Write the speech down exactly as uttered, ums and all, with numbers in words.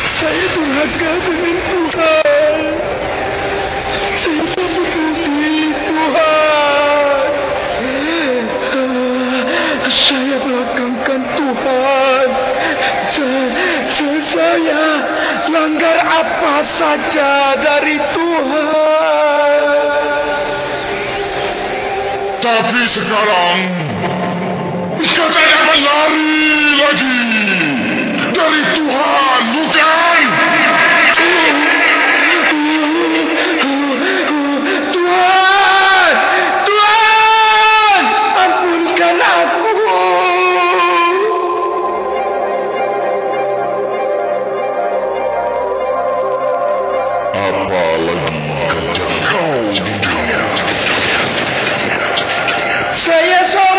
Saya durhaka dengan Tuhan. Saya tak peduli Tuhan. Saya belakangkan Tuhan. Saya, saya langgar apa saja dari Tuhan. Tapi sekarang engkau tak dapat lari lagi dari Tuhan, bukan? Tuhan, Tuhan, ampunkan aku. Apa lagi kerja kau di dunia? Saya